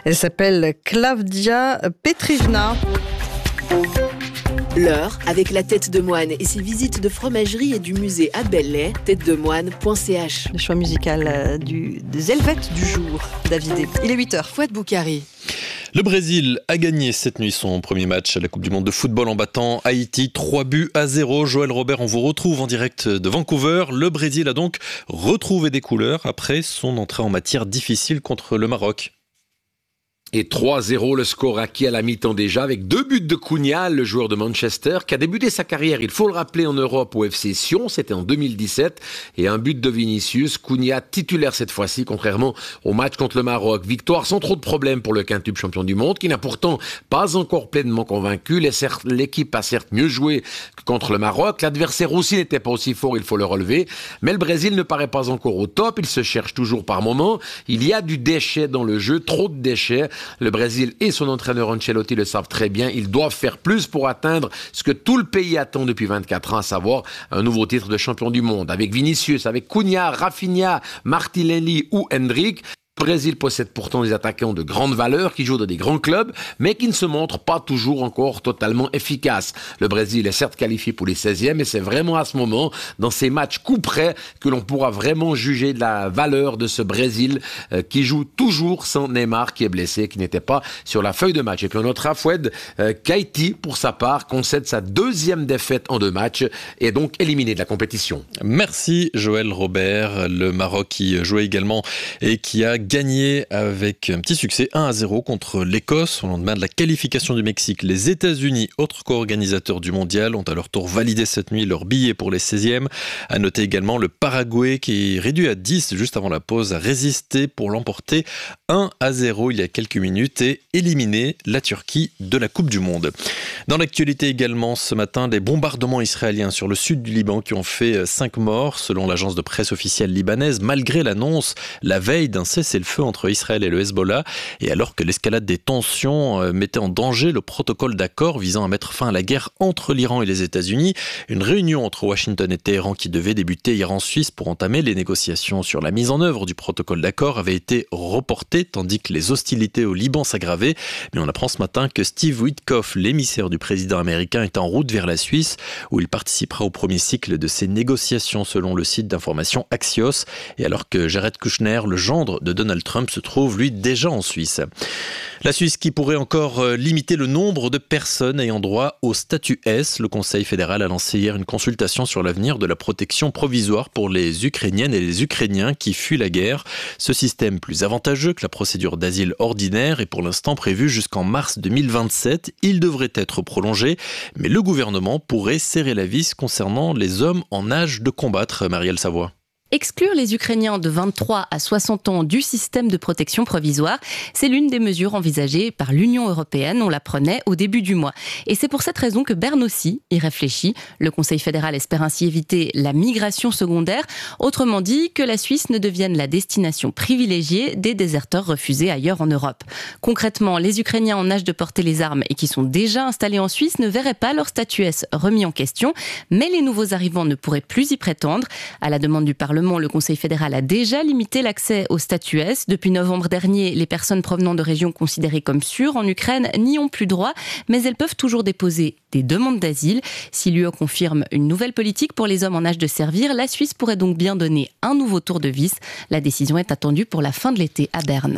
Elle s'appelle Klavdia Petrivna. L'heure avec la tête de moine et ses visites de fromagerie et du musée à Belley, têtedemoine.ch. Le choix musical des Helvètes du jour, David. Il est 8h. Fouad Boukari. Le Brésil a gagné cette nuit son premier match à la Coupe du Monde de football en battant Haïti 3-0. Joël Robert, on vous retrouve en direct de Vancouver. Le Brésil a donc retrouvé des couleurs après son entrée en matière difficile contre le Maroc. Et 3-0 le score acquis à la mi-temps déjà, avec 2 buts de Cunha, le joueur de Manchester, qui a débuté sa carrière, il faut le rappeler, en Europe au FC Sion, c'était en 2017, et un but de Vinicius, Cunha titulaire cette fois-ci, contrairement au match contre le Maroc. Victoire sans trop de problèmes pour le quintuple champion du monde, qui n'a pourtant pas encore pleinement convaincu. L'équipe a certes mieux joué que contre le Maroc, l'adversaire aussi n'était pas aussi fort, il faut le relever, mais le Brésil ne paraît pas encore au top, il se cherche toujours par moments, il y a du déchet dans le jeu, trop de déchets. Le Brésil et son entraîneur Ancelotti le savent très bien. Ils doivent faire plus pour atteindre ce que tout le pays attend depuis 24 ans, à savoir un nouveau titre de champion du monde. Avec Vinicius, avec Cunha, Rafinha, Martinelli ou Hendrick, le Brésil possède pourtant des attaquants de grande valeur qui jouent dans des grands clubs, mais qui ne se montrent pas toujours encore totalement efficaces. Le Brésil est certes qualifié pour les 16e, et c'est vraiment à ce moment, dans ces matchs coup près, que l'on pourra vraiment juger de la valeur de ce Brésil qui joue toujours sans Neymar, qui est blessé, qui n'était pas sur la feuille de match. Et puis on notera Fouad qu'Haïti, pour sa part, concède sa 2e défaite en 2 matchs et est donc éliminé de la compétition. Merci Joël Robert. Le Maroc qui jouait également et qui a gagné avec un petit succès 1-0 contre l'Écosse au lendemain de la qualification du Mexique. Les États-Unis, autres co-organisateurs du mondial, ont à leur tour validé cette nuit leur billet pour les 16e. À noter également le Paraguay qui, réduit à 10 juste avant la pause, a résisté pour l'emporter 1-0 il y a quelques minutes et éliminer la Turquie de la Coupe du Monde. Dans l'actualité également ce matin, des bombardements israéliens sur le sud du Liban qui ont fait 5 morts selon l'agence de presse officielle libanaise, malgré l'annonce la veille d'un cessez-le-feu entre Israël et le Hezbollah, et alors que l'escalade des tensions mettait en danger le protocole d'accord visant à mettre fin à la guerre entre l'Iran et les États-Unis. Une réunion entre Washington et Téhéran qui devait débuter hier en Suisse pour entamer les négociations sur la mise en œuvre du protocole d'accord avait été reportée tandis que les hostilités au Liban s'aggravaient. Mais on apprend ce matin que Steve Witkoff, l'émissaire du président américain, est en route vers la Suisse où il participera au premier cycle de ces négociations selon le site d'information Axios, et alors que Jared Kushner, le gendre de Donald Trump, se trouve lui déjà en Suisse. La Suisse qui pourrait encore limiter le nombre de personnes ayant droit au statut S. Le Conseil fédéral a lancé hier une consultation sur l'avenir de la protection provisoire pour les Ukrainiennes et les Ukrainiens qui fuient la guerre. Ce système, plus avantageux que la procédure d'asile ordinaire, est pour l'instant prévu jusqu'en mars 2027. Il devrait être prolongé, mais le gouvernement pourrait serrer la vis concernant les hommes en âge de combattre. Marielle Savoie. Exclure les Ukrainiens de 23 à 60 ans du système de protection provisoire, c'est l'une des mesures envisagées par l'Union européenne, on l'apprenait au début du mois. Et c'est pour cette raison que Berne aussi y réfléchit. Le Conseil fédéral espère ainsi éviter la migration secondaire, autrement dit que la Suisse ne devienne la destination privilégiée des déserteurs refusés ailleurs en Europe. Concrètement, les Ukrainiens en âge de porter les armes et qui sont déjà installés en Suisse ne verraient pas leur statut S remis en question, mais les nouveaux arrivants ne pourraient plus y prétendre. À la demande du Parlement, le Conseil fédéral a déjà limité l'accès au statut S. Depuis novembre dernier, les personnes provenant de régions considérées comme sûres en Ukraine n'y ont plus droit, mais elles peuvent toujours déposer des demandes d'asile. Si l'UE confirme une nouvelle politique pour les hommes en âge de servir, la Suisse pourrait donc bien donner un nouveau tour de vis. La décision est attendue pour la fin de l'été à Berne.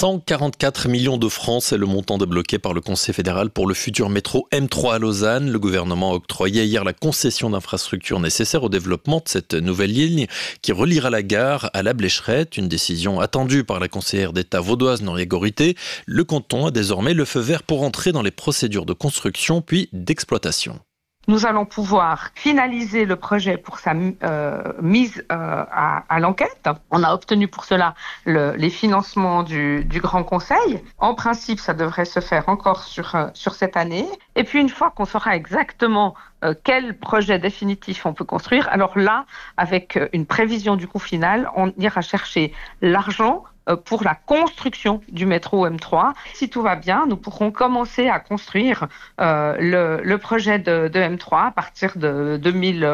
144 millions de francs, c'est le montant débloqué par le Conseil fédéral pour le futur métro M3 à Lausanne. Le gouvernement a octroyé hier la concession d'infrastructures nécessaires au développement de cette nouvelle ligne qui reliera la gare à la Blécherette, une décision attendue par la conseillère d'État vaudoise Noria Gorité. Le canton a désormais le feu vert pour entrer dans les procédures de construction puis d'exploitation. Nous allons pouvoir finaliser le projet pour sa mise à l'enquête. On a obtenu pour cela les financements du Grand Conseil. En principe, ça devrait se faire encore sur cette année. Et puis, une fois qu'on saura exactement quel projet définitif on peut construire, alors là, avec une prévision du coût final, on ira chercher l'argent pour la construction du métro M3. Si tout va bien, nous pourrons commencer à construire le projet de M3 à partir de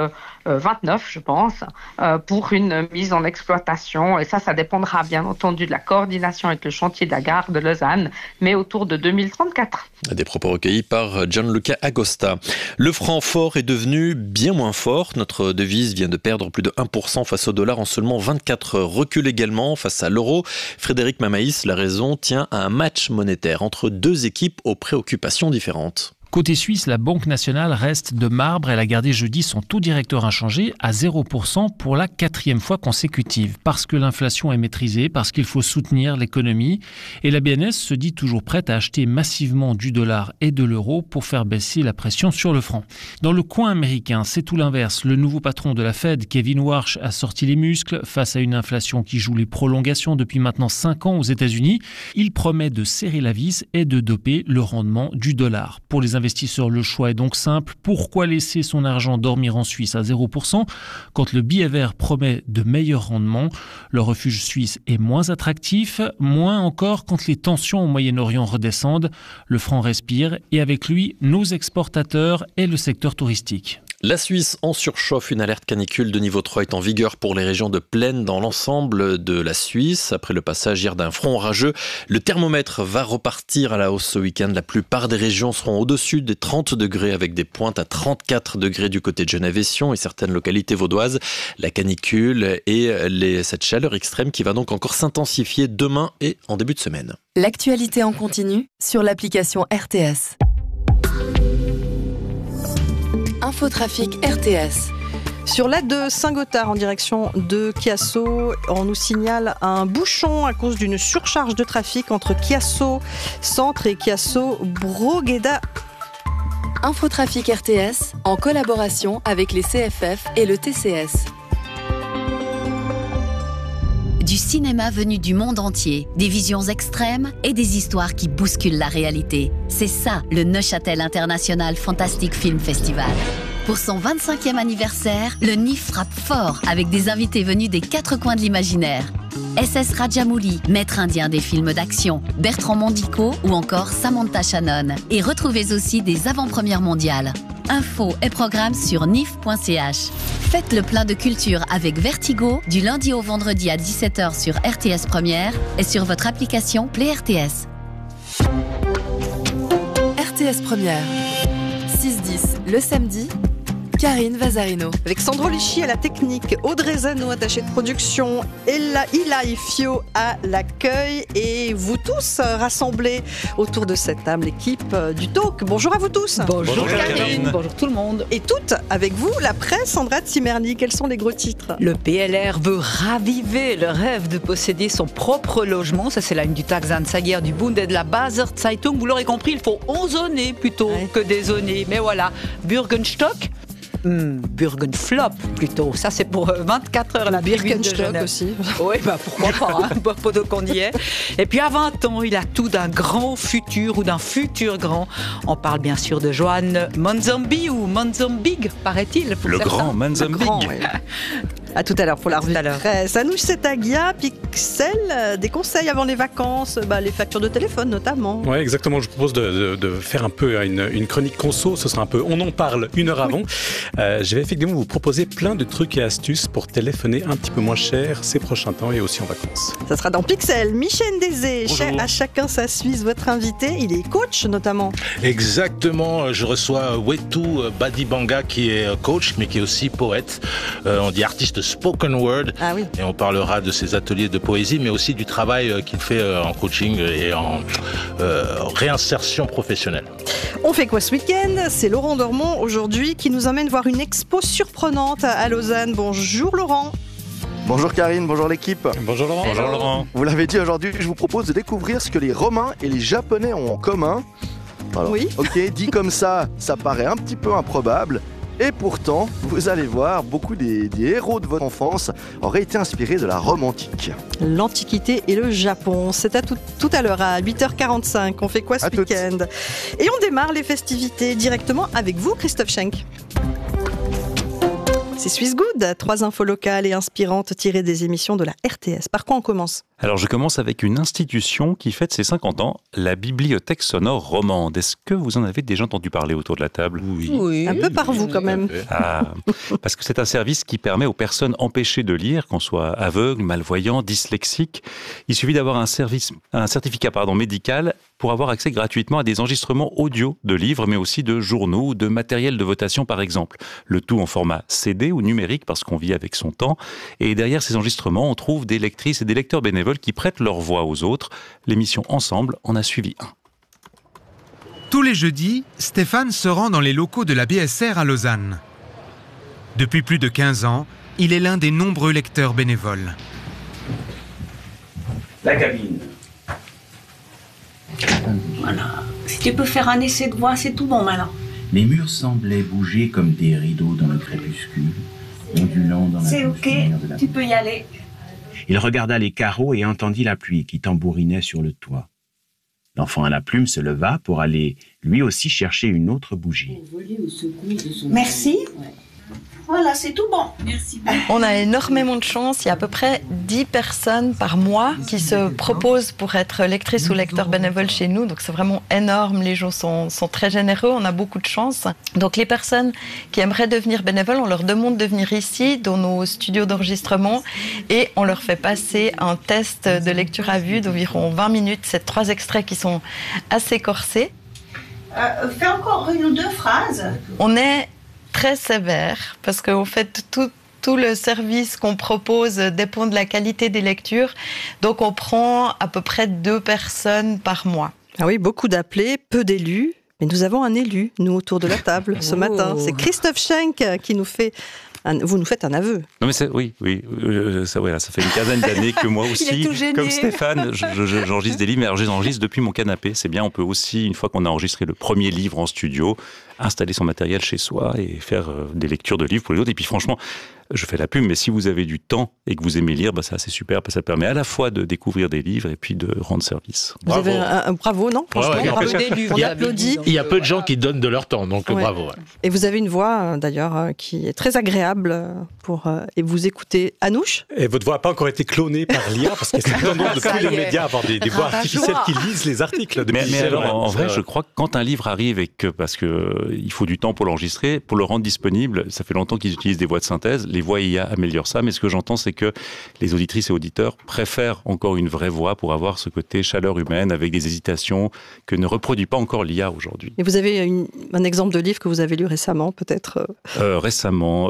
29, je pense, pour une mise en exploitation. Et ça dépendra bien entendu de la coordination avec le chantier de la gare de Lausanne, mais autour de 2034. Des propos recueillis par Gianluca Agosta. Le franc fort est devenu bien moins fort. Notre devise vient de perdre plus de 1% face au dollar en seulement 24 heures. Recule également face à l'euro. Frédéric Mamaïs, la raison tient à un match monétaire entre deux équipes aux préoccupations différentes. Côté suisse, la Banque nationale reste de marbre. Elle a gardé jeudi son taux directeur inchangé à 0% pour la 4e fois consécutive. Parce que l'inflation est maîtrisée, parce qu'il faut soutenir l'économie. Et la BNS se dit toujours prête à acheter massivement du dollar et de l'euro pour faire baisser la pression sur le franc. Dans le coin américain, c'est tout l'inverse. Le nouveau patron de la Fed, Kevin Warsh, a sorti les muscles face à une inflation qui joue les prolongations depuis maintenant 5 ans aux États-Unis. Il promet de serrer la vis et de doper le rendement du dollar. Pour les investisseurs, le choix est donc simple. Pourquoi laisser son argent dormir en Suisse à 0% quand le billet vert promet de meilleurs rendements? Le refuge suisse est moins attractif, moins encore quand les tensions au Moyen-Orient redescendent. Le franc respire et avec lui, nos exportateurs et le secteur touristique. La Suisse en surchauffe. Une alerte canicule de niveau 3 est en vigueur pour les régions de plaine dans l'ensemble de la Suisse. Après le passage hier d'un front orageux, le thermomètre va repartir à la hausse ce week-end. La plupart des régions seront au-dessus des 30 degrés avec des pointes à 34 degrés du côté de Genève et Sion et certaines localités vaudoises. La canicule et cette chaleur extrême qui va donc encore s'intensifier demain et en début de semaine. L'actualité en continu sur l'application RTS. Infotrafic RTS. Sur l'aide de Saint-Gothard en direction de Chiasso, on nous signale un bouchon à cause d'une surcharge de trafic entre Chiasso Centre et Chiasso Brogheda. Infotrafic RTS en collaboration avec les CFF et le TCS. Du cinéma venu du monde entier, des visions extrêmes et des histoires qui bousculent la réalité. C'est ça, le Neuchâtel International Fantastic Film Festival. Pour son 25e anniversaire, le NIF frappe fort avec des invités venus des 4 coins de l'imaginaire. SS Rajamouli, maître indien des films d'action, Bertrand Mondico ou encore Samantha Shannon. Et retrouvez aussi des avant-premières mondiales. Infos et programmes sur nif.ch. Faites le plein de culture avec Vertigo du lundi au vendredi à 17h sur RTS Première et sur votre application Play RTS. RTS Première. 6-10 le samedi. Karine Vazarino. Avec Sandro Lichy à la technique, Audrey Zano, attachée de production, Ilaï Fio à l'accueil et vous tous rassemblés autour de cette table, l'équipe du Talk. Bonjour à vous tous. Bonjour Karine. Bonjour tout le monde. Et toutes avec vous, la presse, Sandra Tsimerny. Quels sont les gros titres? Le PLR veut raviver le rêve de posséder son propre logement. Ça, c'est la une du Tagesanzeiger du Bund et de la Basler Zeitung. Vous l'aurez compris, il faut ozonner plutôt que désonner. Mais voilà, Bürgenstock. Bürgenflop plutôt, ça c'est pour 24 heures la Birkenstock aussi. Oui, bah pourquoi pas, pendant qu'on y est. Et puis à 20 ans, il a tout d'un grand futur ou d'un futur grand. On parle bien sûr de Johan Monzambi ou Monzambig, paraît-il. Le certains. grand Monzambig. À tout à l'heure pour la revue de presse. Anouche Setagia, Pixel, des conseils avant les vacances, les factures de téléphone notamment. Oui, exactement. Je propose de faire un peu une chronique conso. Ce sera un peu, on en parle une heure avant. Je vais effectivement vous proposer plein de trucs et astuces pour téléphoner un petit peu moins cher ces prochains temps et aussi en vacances. Ça sera dans Pixel. Michel Dézé, à chacun sa Suisse, votre invité. Il est coach notamment. Exactement. Je reçois Wetu Badibanga qui est coach mais qui est aussi poète. On dit artiste spoken word. Ah oui. Et on parlera de ses ateliers de poésie mais aussi du travail qu'il fait en coaching et en réinsertion professionnelle. On fait quoi ce week-end? C'est Laurent Dormont aujourd'hui qui nous emmène voir une expo surprenante à Lausanne. Bonjour Laurent. Bonjour Karine, bonjour l'équipe. Bonjour Laurent. Bonjour Laurent. Vous l'avez dit, aujourd'hui, je vous propose de découvrir ce que les Romains et les Japonais ont en commun. Alors, oui. Ok, dit comme ça paraît un petit peu improbable. Et pourtant, vous allez voir, beaucoup des héros de votre enfance auraient été inspirés de la Rome antique. L'Antiquité et le Japon, c'est à tout à l'heure à 8h45. On fait quoi ce week-end? Et on démarre les festivités directement avec vous, Christophe Schenk. C'est Swiss Good, 3 infos locales et inspirantes tirées des émissions de la RTS. Par quoi on commence? Alors je commence avec une institution qui fête ses 50 ans, la Bibliothèque sonore romande. Est-ce que vous en avez déjà entendu parler autour de la table ? Oui. Un peu par vous quand même. Parce que c'est un service qui permet aux personnes empêchées de lire, qu'on soit aveugle, malvoyant, dyslexique. Il suffit d'avoir un certificat médical pour avoir accès gratuitement à des enregistrements audio de livres, mais aussi de journaux ou de matériel de votation par exemple. Le tout en format CD ou numérique parce qu'on vit avec son temps. Et derrière ces enregistrements, on trouve des lectrices et des lecteurs bénévoles qui prêtent leur voix aux autres. L'émission Ensemble en a suivi un. Tous les jeudis, Stéphane se rend dans les locaux de la BSR à Lausanne. Depuis plus de 15 ans, il est l'un des nombreux lecteurs bénévoles. La cabine. Voilà. Si tu peux faire un essai de voix, c'est tout bon maintenant. Les murs semblaient bouger comme des rideaux dans le crépuscule, ondulant dans la c'est ok, de la... tu peux y aller. Il regarda les carreaux et entendit la pluie qui tambourinait sur le toit. L'enfant à la plume se leva pour aller lui aussi chercher une autre bougie. Merci. Voilà, c'est tout bon. Merci beaucoup. On a énormément de chance. Il y a à peu près 10 personnes par mois qui se proposent pour être lectrices ou lecteurs bénévoles chez nous. Donc c'est vraiment énorme. Les gens sont très généreux. On a beaucoup de chance. Donc les personnes qui aimeraient devenir bénévoles, on leur demande de venir ici dans nos studios d'enregistrement et on leur fait passer un test de lecture à vue d'environ 20 minutes. C'est 3 extraits qui sont assez corsés. Fais encore une ou deux phrases. On est très sévère parce qu'en fait tout le service qu'on propose dépend de la qualité des lectures, donc on prend à peu près 2 personnes par mois. Ah oui, beaucoup d'appelés, peu d'élus, mais nous avons un élu, nous autour de la table ce matin, c'est Christophe Schenk qui nous fait... Vous nous faites un aveu. Non mais oui, ça fait une quinzaine d'années que moi aussi, comme Stéphane, j'enregistre des livres, mais alors j'enregistre depuis mon canapé. C'est bien, on peut aussi, une fois qu'on a enregistré le premier livre en studio, installer son matériel chez soi et faire des lectures de livres pour les autres. Et puis franchement, je fais la pub, mais si vous avez du temps et que vous aimez lire, c'est assez super, parce que ça permet à la fois de découvrir des livres et puis de rendre service. Vous avez un bravo, non ? Franchement, bravo d'élu. On applaudit. Il y a peu de gens qui donnent de leur temps, donc bravo. Ouais. Et vous avez une voix, d'ailleurs, qui est très agréable et vous écoutez Anouche. Et votre voix n'a pas encore été clonée par l'IA, parce que c'est tendance de tous les médias à avoir des voix artificielles qui lisent les articles. Mais alors, en vrai, je crois que quand un livre arrive et que, parce qu'il faut du temps pour l'enregistrer, pour le rendre disponible, ça fait longtemps qu'ils utilisent des voix de synthèse, les voix IA améliorent ça, mais ce que j'entends, c'est que les auditrices et auditeurs préfèrent encore une vraie voix pour avoir ce côté chaleur humaine avec des hésitations que ne reproduit pas encore l'IA aujourd'hui. Et vous avez un exemple de livre que vous avez lu récemment, peut-être Récemment.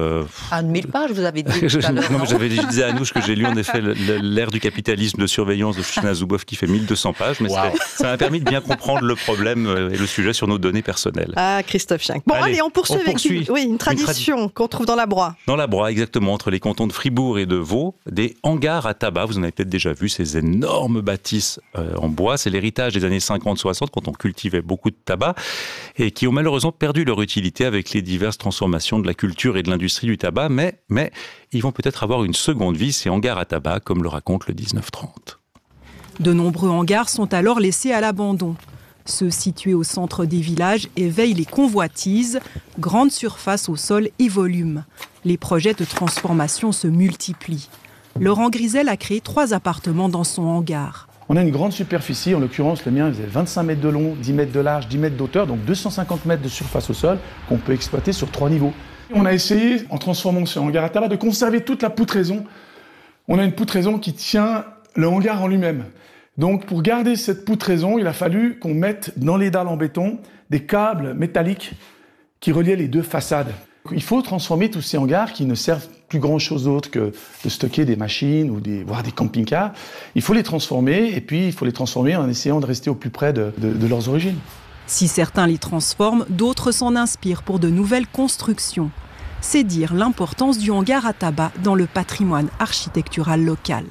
À 1000 pages, vous avez dit tout à l'heure. Non, mais je disais à Anouche que j'ai lu en effet l'ère du capitalisme de surveillance de Shoshana Zuboff qui fait 1200 pages, mais ça m'a permis de bien comprendre le problème et le sujet sur nos données personnelles. Ah, Christophe Schenk. Bon, allez, on poursuit avec une tradition qu'on trouve dans la Broye. Dans la Broye, exactement, entre les cantons de Fribourg et de Vaud, des hangars à tabac. Vous en avez peut-être déjà vu, ces énormes bâtisses en bois. C'est l'héritage des années 50-60, quand on cultivait beaucoup de tabac, et qui ont malheureusement perdu leur utilité avec les diverses transformations de la culture et de l'industrie du tabac, mais ils vont peut-être avoir une seconde vie, ces hangars à tabac, comme le raconte le 1930. De nombreux hangars sont alors laissés à l'abandon. Ceux situés au centre des villages éveillent les convoitises, grande surface au sol et volume. Les projets de transformation se multiplient. Laurent Grisel a créé 3 appartements dans son hangar. On a une grande superficie, en l'occurrence le mien il faisait 25 mètres de long, 10 mètres de large, 10 mètres d'auteur, donc 250 mètres de surface au sol qu'on peut exploiter sur 3 niveaux. On a essayé, en transformant ce hangar à tabac, de conserver toute la poutraison. On a une poutraison qui tient le hangar en lui-même. Donc pour garder cette poutraison, il a fallu qu'on mette dans les dalles en béton des câbles métalliques qui reliaient les 2 façades. Il faut transformer tous ces hangars qui ne servent plus grand-chose d'autre que de stocker des machines ou voire des camping-cars. Il faut les transformer et puis il faut les transformer en essayant de rester au plus près de leurs origines. Si certains les transforment, d'autres s'en inspirent pour de nouvelles constructions. C'est dire l'importance du hangar à tabac dans le patrimoine architectural local.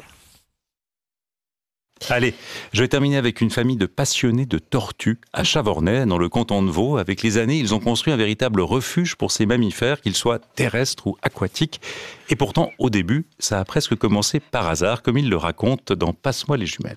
Allez, je vais terminer avec une famille de passionnés de tortues à Chavornay, dans le canton de Vaud. Avec les années, ils ont construit un véritable refuge pour ces mammifères, qu'ils soient terrestres ou aquatiques. Et pourtant, au début, ça a presque commencé par hasard, comme ils le racontent dans Passe-moi les jumelles.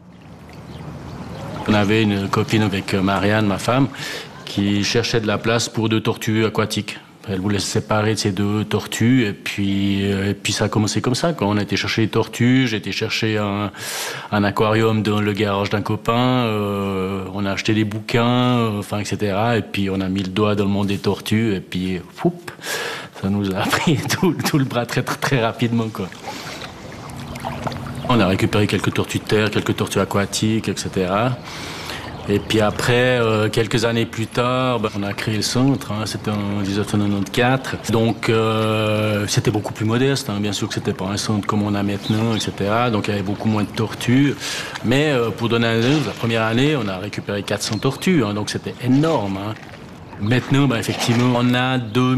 On avait une copine avec Marianne, ma femme, qui cherchait de la place pour 2 tortues aquatiques. Elle voulait se séparer de ces 2 tortues et puis ça a commencé comme ça. Quand on a été chercher les tortues, j'ai été chercher un aquarium dans le garage d'un copain, on a acheté des bouquins, etc. Et puis on a mis le doigt dans le monde des tortues et puis ça nous a pris tout le bras très, très, très rapidement, quoi. On a récupéré quelques tortues de terre, quelques tortues aquatiques, etc. Et puis après, quelques années plus tard, on a créé le centre, c'était en 1994. Donc c'était beaucoup plus modeste, bien sûr que c'était pas un centre comme on a maintenant, etc. Donc il y avait beaucoup moins de tortues. Mais pour donner un exemple, la première année, on a récupéré 400 tortues, donc c'était énorme. Maintenant, effectivement, on a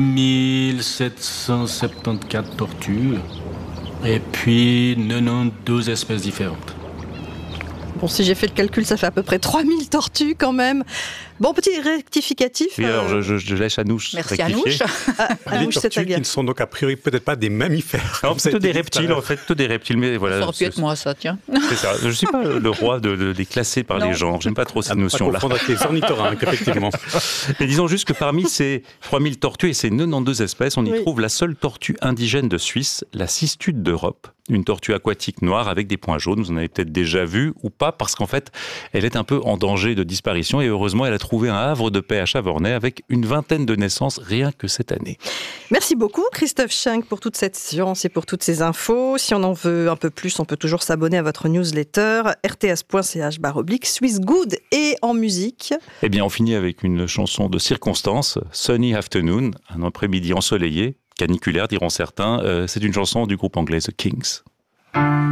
2774 tortues et puis 92 espèces différentes. Bon, si j'ai fait le calcul, ça fait à peu près 3000 tortues quand même. Bon, petit rectificatif. Oui, alors je laisse Anouche rectifier. Merci Anouche. Les tortues qui ne sont donc a priori peut-être pas des mammifères. Non, plutôt des reptiles, en fait, plutôt des reptiles. Mais voilà, ça aurait pu être moi, ça, tiens. C'est ça. Je ne suis pas le roi de les classer par les genres. J'aime pas trop cette notion-là. Pas confondre avec les ornithorynques, effectivement. Mais disons juste que parmi ces 3000 tortues et ces 92 espèces, on y trouve la seule tortue indigène de Suisse, la cistude d'Europe. Une tortue aquatique noire avec des points jaunes. Vous en avez peut-être déjà vu ou pas, parce qu'en fait, elle est un peu en danger de disparition et heureusement, elle a trouvé un havre de paix à Chavornay avec une vingtaine de naissances rien que cette année. Merci beaucoup Christophe Schenk pour toute cette science et pour toutes ces infos. Si on en veut un peu plus, on peut toujours s'abonner à votre newsletter rts.ch/Swiss Good et en musique. Eh bien, on finit avec une chanson de circonstance, Sunny Afternoon, un après-midi ensoleillé, caniculaire diront certains. C'est une chanson du groupe anglais The Kings.